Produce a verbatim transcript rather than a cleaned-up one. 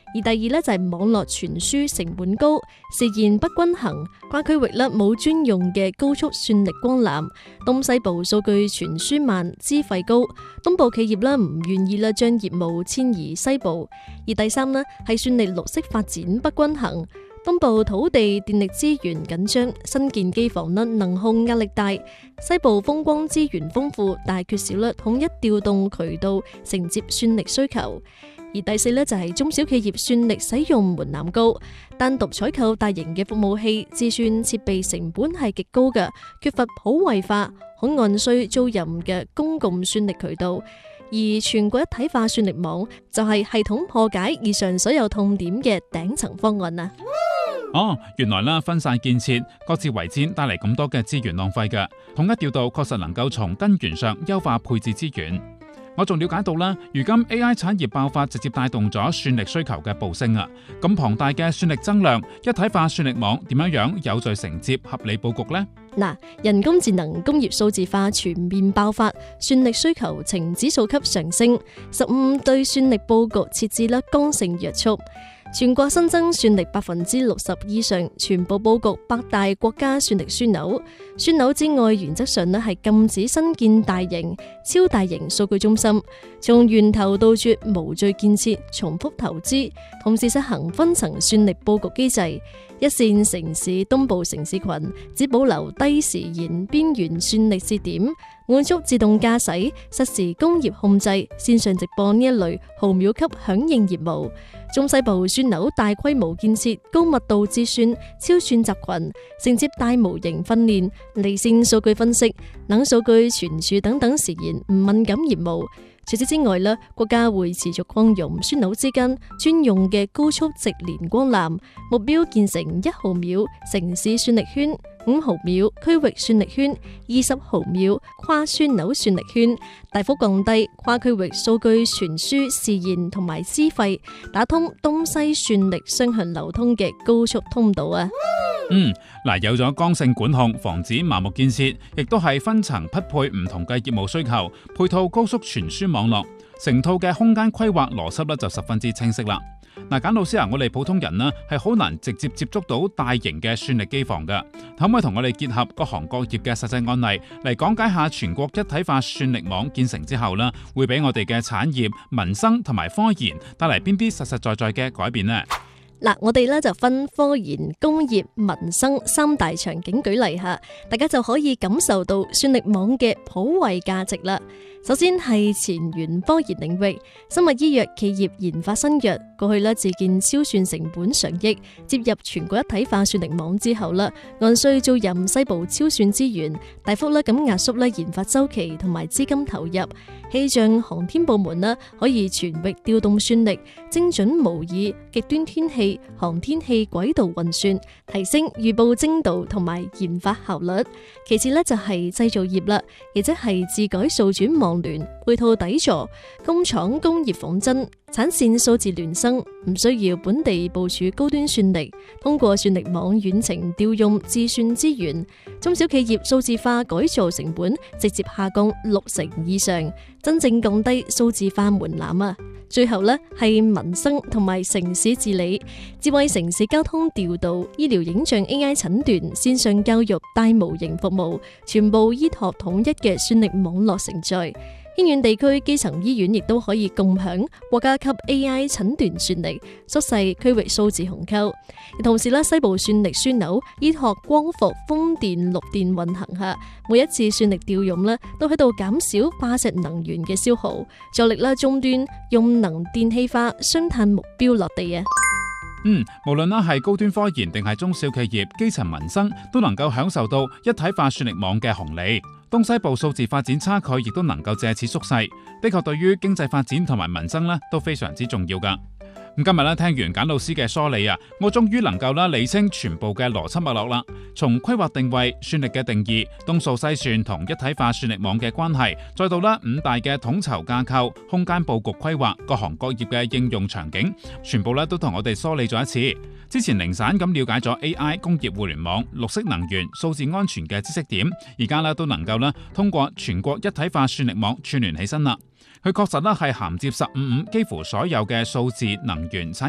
而第二咧就係網絡傳輸成本高，時延不均衡，跨區域咧冇專用嘅高速算力光纜，東西部數據傳輸慢，資費高，東部企業咧唔願意咧將業務遷移西部。而第三咧係算力綠色發展不均衡，東部土地電力資源緊張，新建機房咧能耗壓力大，西部風光資源豐富，但係缺少咧統一調動渠道承接算力需求。而第四呢，就係中小企業算力使用門檻高，單獨採購大型嘅服務器，自算設備成本係極高嘅，缺乏普惠化，可按需租賃嘅公共算力渠道。而全國一體化算力網就係系統破解以上所有痛點嘅頂層方案啊！ 哦，原來啦，分散建設，各自為戰，帶嚟咁多嘅資源浪費嘅，統一調度確實能夠從根源上優化配置資源。我仲了解到啦，如今 A I 產業爆發直接帶動咗算力需求嘅暴升啊！咁龐大嘅算力增量，一體化算力網點樣樣有序承接合理佈局呢？ 嗱，人工智能、工業數字化全面爆發，算力需求呈指數級上升，十五對算力佈局設置咧剛性約束。全國新增算力百分之六十以上，全部佈局八大國家算力樞紐。樞紐之外，原則上咧係禁止新建大型、超大型數據中心，從源頭杜絕無序建設、重複投資，同時實行分層算力佈局機制。一線城市東部城市群只保留低時延邊緣算力節點，滿足自動駕駛、實時工業控制、線上直播呢一類毫秒級響應業務。中西部樞紐大規模建設、高密度計算、超算集群，承接大模型訓練、離線數據分析、冷數據存儲等等時延唔敏感業務。除此之外咧，國家會持續擴容樞紐之間專用嘅高速直連光纜，目標建成一毫秒城市算力圈、五毫秒區域算力圈、二十毫秒跨樞紐算力圈，大幅降低跨區域數據傳輸時延同埋資費，打通東西算力雙向流通嘅高速通道啊！ 嗯，嗱，有咗剛性管控，防止盲目建設，亦都係分層匹配唔同嘅業務需求，配套高速傳輸網絡，成套嘅空間規劃邏輯咧就十分之清晰啦。嗱，簡老師啊，我哋普通人呢係好難直接接觸到大型嘅算力機房㗎，可唔可以同我哋結合各行各業嘅實際案例嚟講解下全國一體化算力網建成之後呢，會俾我哋嘅產業、民生同埋科研帶嚟邊啲實實在在嘅改變呢？ 嗱，我哋咧就分科研、工業、民生三大場景舉例下，大家就可以感受到算力網嘅普惠價值啦。首先係前沿科研領域，生物醫藥企業研發新藥，過去咧自建超算成本上億，接入全國一體化算力網之後啦，按需租賃西部超算資源，大幅咧咁壓縮咧研發周期同埋資金投入。氣象航天部門呢可以全域調動算力，精準模擬極端天氣、航天器軌道運算，提升預報精度同埋研發效率。其次呢就係製造業啦，亦即係自改數轉網聯，配套底座，工廠工業仿真，產線數字孿生，唔需要本地部署高端算力，通過算力網遠程調用自算資源，中小企業數字化改造成本直接下降六成以上，真正降低數字化門檻啊！最後呢係民生同埋城市治理，智慧城市交通調度、醫療影像 A I 診斷、線上教育大模型服務，全部依託統一嘅算力網絡承載。偏遠地區基層醫院亦都可以共享國家級 A I 診斷算力，縮細區域數字鴻溝。同時咧，西部算力樞紐依託光伏、風電、綠電運行下，每一次算力調用咧，都喺度減少化石能源嘅消耗，助力啦終端用能電氣化雙碳目標落地啊！ 嗯，無論啦係高端科研定係中小企業、基層民生，都能夠享受到一體化算力網嘅紅利。東西部數字發展差距亦都能夠借此縮細，的確對於經濟發展同埋民生咧都非常之重要噶。咁今日咧聽完簡老師嘅梳理啊，我終於能夠啦理清全部嘅邏輯脈絡啦。從規劃定位、算力嘅定義、東數西算同一體化算力網嘅關係，再到啦五大嘅統籌架構、空間佈局規劃、各行各業嘅應用場景，全部咧都同我哋梳理咗一次。之前零散咁了解咗 A I、工業互聯網、綠色能源、數字安全嘅知識點，而家咧都能夠啦通過全國一體化算力網串聯起身啦。佢確實咧係銜接十五五幾乎所有嘅數字能源產